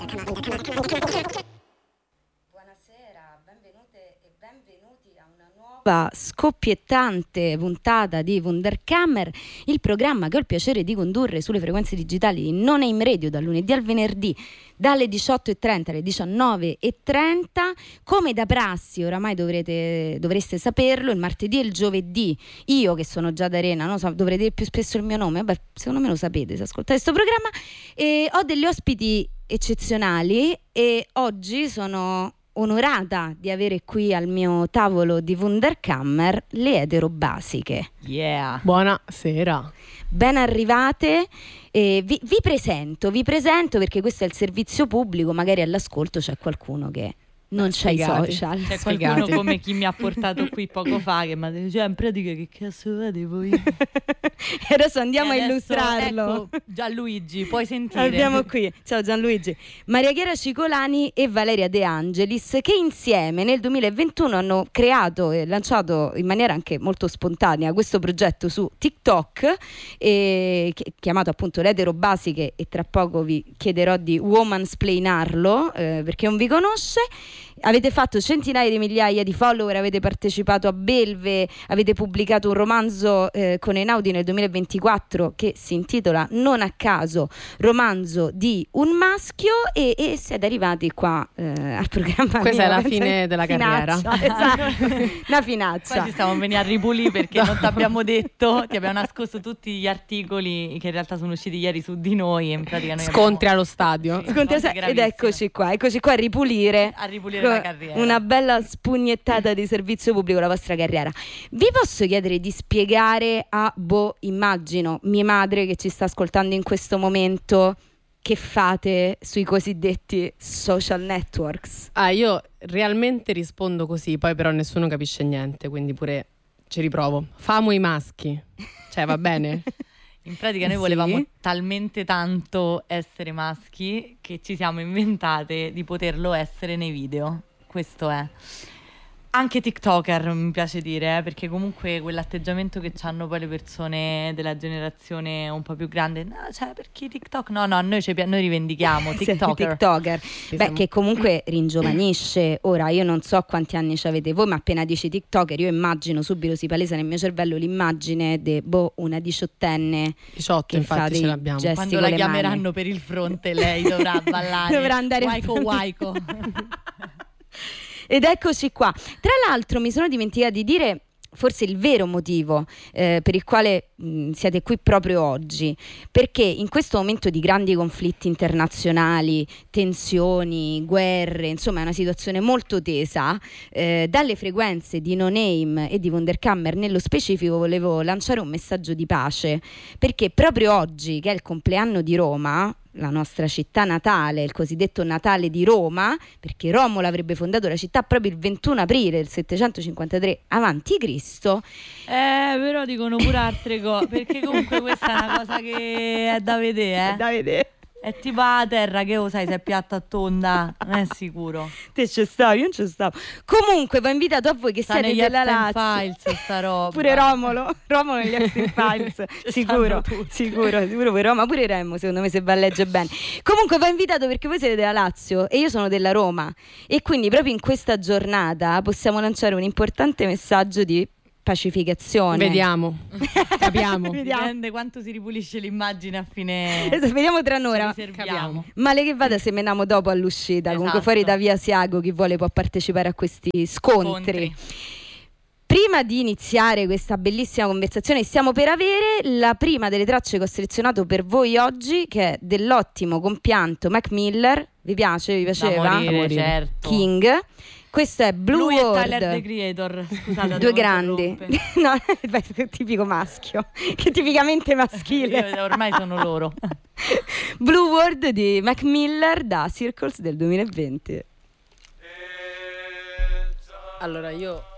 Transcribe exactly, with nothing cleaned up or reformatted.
benvenute e benvenuti a una nuova scoppiettante puntata di Wunderkammer, il programma che ho il piacere di condurre sulle frequenze digitali di No Name Radio dal lunedì al venerdì dalle diciotto e trenta alle diciannove e trenta. Come da prassi, oramai dovrete, dovreste saperlo, il martedì e il giovedì io, che sono già d'Arena, non so, dovrei dire più spesso il mio nome, vabbè, secondo me lo sapete se ascoltate questo programma, e ho degli ospiti eccezionali e oggi sono onorata di avere qui al mio tavolo di Wunderkammer le eterobasiche. Yeah. Buonasera. Ben arrivate. Eh, vi, vi presento, vi presento perché questo è il servizio pubblico, magari all'ascolto c'è qualcuno che non c'ha i social. C'è qualcuno come chi mi ha portato qui poco fa che mi ha detto, cioè, in pratica che cazzo fate voi? E adesso andiamo e a adesso, illustrarlo. Ecco, Gianluigi, puoi sentire. Abbiamo qui, ciao Gianluigi, Maria Chiara Cicolani e Valeria De Angelis, che insieme nel duemilaventuno hanno creato e lanciato in maniera anche molto spontanea questo progetto su TikTok, eh, chiamato appunto Le Eterobasiche, e tra poco vi chiederò di womansplainarlo eh, perché non vi conosce. Avete fatto centinaia di migliaia di follower, avete partecipato a Belve, avete pubblicato un romanzo eh, con Einaudi nel duemilaventiquattro che si intitola non a caso Romanzo di un maschio, e, e siete arrivati qua eh, al programma. Questa mio, è la fine della finaccia, carriera. Esatto, una finaccia. Qua ci stiamo a venire a ripulire perché no. non ti abbiamo detto, ti abbiamo nascosto tutti gli articoli che in realtà sono usciti ieri su di noi e in pratica noi scontri abbiamo... allo stadio. Sì, Scontri, ed eccoci qua, eccoci qua a ripulire, a ripulire la carriera. Una bella spugnettata di servizio pubblico la vostra carriera. Vi posso chiedere di spiegare a, boh, immagino, mia madre che ci sta ascoltando in questo momento, che fate sui cosiddetti social networks? Ah, io realmente rispondo così, poi però nessuno capisce niente, quindi pure ci riprovo. Famo i maschi. Cioè, va bene? In pratica noi Sì. volevamo talmente tanto essere maschi che ci siamo inventate di poterlo essere nei video. Questo è. Anche TikToker, mi piace dire, eh, perché comunque quell'atteggiamento che hanno poi le persone della generazione un po' più grande, no, cioè perché TikTok? No, no, noi, ci, noi rivendichiamo TikToker. TikToker. Beh, siamo... che comunque ringiovanisce. Ora, io non so quanti anni ci avete voi, ma appena dici TikToker io immagino subito, si palesa nel mio cervello l'immagine di boh, una diciottenne diciotto, che infatti ce l'abbiamo. Quando la chiameranno mani. Per il fronte lei dovrà ballare. Dovrà andare Waiko Waiko. Ed eccoci qua. Tra l'altro mi sono dimenticata di dire forse il vero motivo eh, per il quale mh, siete qui proprio oggi, perché in questo momento di grandi conflitti internazionali, tensioni, guerre, insomma è una situazione molto tesa, eh, dalle frequenze di No Name e di Wunderkammer nello specifico volevo lanciare un messaggio di pace, perché proprio oggi, che è il compleanno di Roma, la nostra città natale, il cosiddetto Natale di Roma, perché Romolo avrebbe fondato la città proprio il ventuno aprile del settecentocinquantatré avanti Cristo. Eh, però dicono pure altre cose, perché comunque questa è una cosa che è da vedere, eh. È da vedere. È tipo la terra che lo sai se è piatta o tonda, non è sicuro. Te ci stavi, io non ci stavo. Comunque vi ho invitato a voi che sta siete negli della Epstein Lazio. Files sta roba. Pure Romolo, Romolo negli Epstein Files, sicuro, sicuro, sicuro pure Roma, pure Remo secondo me se va a leggere bene. Comunque vi ho invitato perché voi siete della Lazio e io sono della Roma, e quindi proprio in questa giornata possiamo lanciare un importante messaggio di pacificazione. Vediamo, capiamo. Vediamo. Dipende quanto si ripulisce l'immagine a fine. Esatto, vediamo tra un'ora. Capiamo. Male che vada, semeniamo dopo all'uscita. Esatto. Comunque fuori da via Asiago, chi vuole può partecipare a questi scontri. Scontri. Prima di iniziare questa bellissima conversazione, stiamo per avere la prima delle tracce che ho selezionato per voi oggi, che è dell'ottimo compianto Mac Miller. Vi piace? Vi piaceva? Da morire, certo. King. Questo è Blue Lui World. e Tyler the Creator. Scusate, due grandi. No, beh, tipico maschio, che tipicamente maschile. Io, ormai sono loro. Blue World di Mac Miller da Circles del duemilaventi. Allora io